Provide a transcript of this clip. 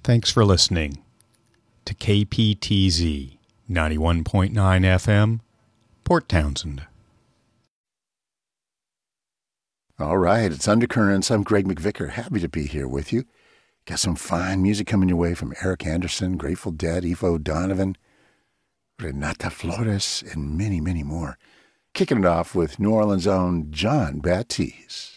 Thanks for listening to KPTZ 91.9 FM, Port Townsend. All right, it's Undercurrents. I'm Greg McVicker. Happy to be here with you. Got some fine music coming your way from Eric Anderson, Grateful Dead, Ivo Donovan, Renata Flores, and many, many more. Kicking it off with New Orleans' own Jon Batiste.